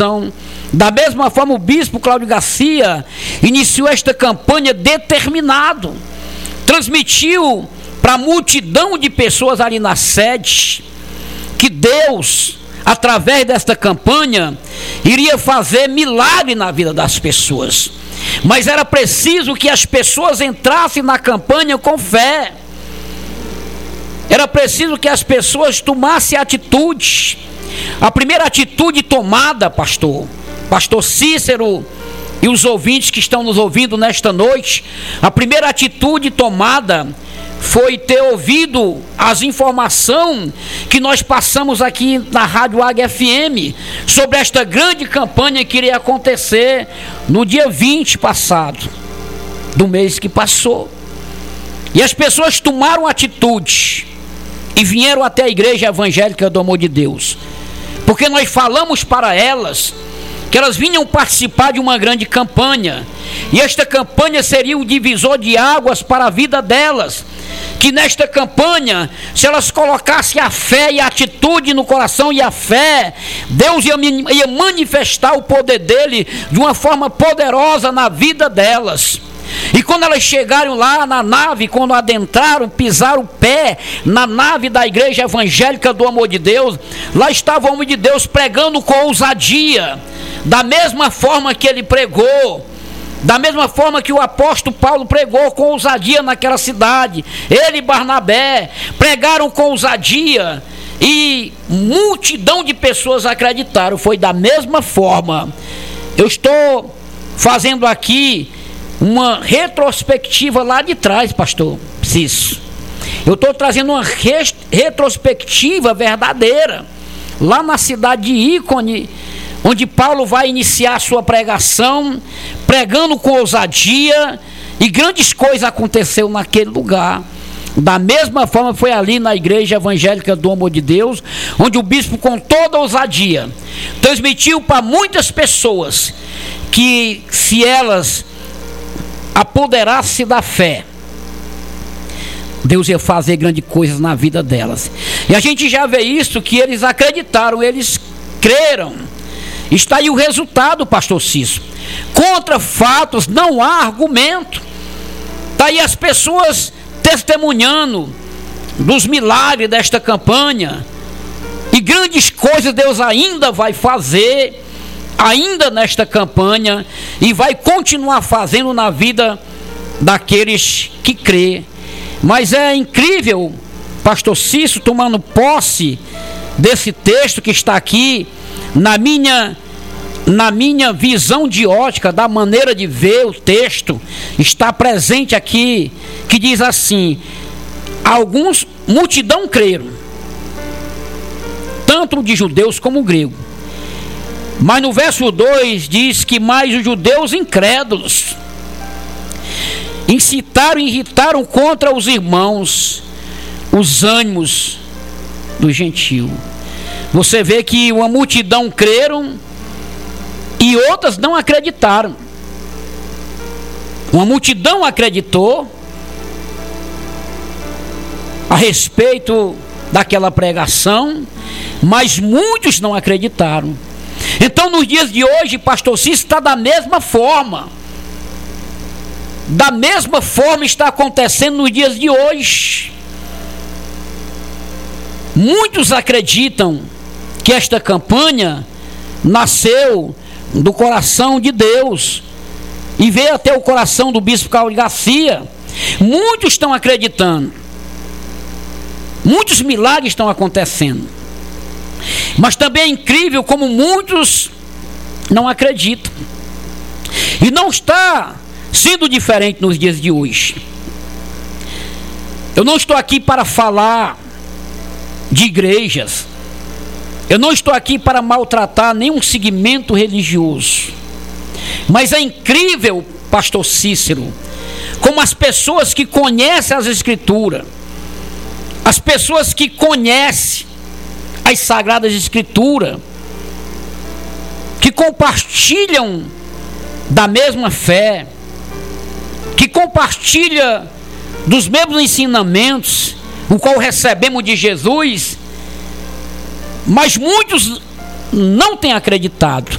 coração. Da mesma forma, o bispo Cláudio Garcia iniciou esta campanha determinado, transmitiu para a multidão de pessoas ali na sede que Deus, através desta campanha, iria fazer milagre na vida das pessoas. Mas era preciso que as pessoas entrassem na campanha com fé. Era preciso que as pessoas tomassem atitude. A primeira atitude tomada, pastor Cícero e os ouvintes que estão nos ouvindo nesta noite, a primeira atitude tomada foi ter ouvido as informações que nós passamos aqui na Rádio Águia FM sobre esta grande campanha que iria acontecer no dia 20 passado, do mês que passou. E as pessoas tomaram atitude e vieram até a Igreja Evangélica do Amor de Deus, porque nós falamos para elas que elas vinham participar de uma grande campanha, e esta campanha seria o divisor de águas para a vida delas, que nesta campanha, se elas colocassem a fé e a atitude no coração e a fé, Deus ia manifestar o poder dele de uma forma poderosa na vida delas. E quando elas chegaram lá na nave, quando adentraram, pisaram o pé na nave da Igreja Evangélica do Amor de Deus, lá estava o homem de Deus pregando com ousadia, da mesma forma que ele pregou, da mesma forma que o apóstolo Paulo pregou com ousadia naquela cidade. Ele e Barnabé pregaram com ousadia e multidão de pessoas acreditaram. Foi da mesma forma. Eu estou fazendo aqui uma retrospectiva lá de trás, pastor Cícero. Eu estou trazendo uma retrospectiva verdadeira lá na cidade de Ícone, onde Paulo vai iniciar a sua pregação, pregando com ousadia, e grandes coisas aconteceram naquele lugar. Da mesma forma foi ali na Igreja Evangélica do Amor de Deus, onde o bispo, com toda ousadia, transmitiu para muitas pessoas que, se elas apoderassem da fé, Deus ia fazer grandes coisas na vida delas. E a gente já vê isso, que eles acreditaram, eles creram. Está aí o resultado, pastor Cícero. Contra fatos não há argumento. Está aí as pessoas testemunhando dos milagres desta campanha. E grandes coisas Deus ainda vai fazer, ainda nesta campanha, e vai continuar fazendo na vida daqueles que crê. Mas é incrível, pastor Cícero, tomando posse desse texto que está aqui, na minha visão de ótica, da maneira de ver o texto, está presente aqui, que diz assim: alguns, multidão creram, tanto de judeus como gregos. Mas no verso 2 diz que mais os judeus incrédulos incitaram e irritaram contra os irmãos os ânimos do gentio. Você vê que uma multidão creram e outras não acreditaram. Uma multidão acreditou a respeito daquela pregação, mas muitos não acreditaram. Então, nos dias de hoje, pastor Cícero, está da mesma forma. Da mesma forma está acontecendo nos dias de hoje. Muitos acreditam que esta campanha nasceu do coração de Deus e veio até o coração do bispo Cláudio Garcia. Muitos estão acreditando. Muitos milagres estão acontecendo. Mas também é incrível como muitos não acreditam. E não está sendo diferente nos dias de hoje. Eu não estou aqui para falar de igrejas. Eu não estou aqui para maltratar nenhum segmento religioso. Mas é incrível, pastor Cícero, como as pessoas que conhecem as Escrituras, as pessoas que conhecem as Sagradas Escrituras, que compartilham da mesma fé, que compartilham dos mesmos ensinamentos, o qual recebemos de Jesus, mas muitos não têm acreditado.